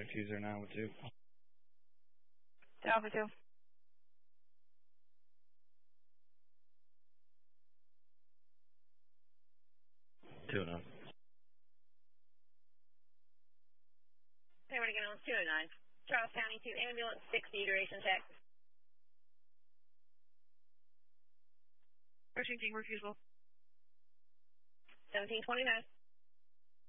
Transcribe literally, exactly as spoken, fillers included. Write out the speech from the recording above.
Ladder two zero nine with two. Alpha two. two oh nine. Hayward again on two oh nine. Charles County two ambulance sixty duration check. Approaching King refusal. seventeen twenty-nine.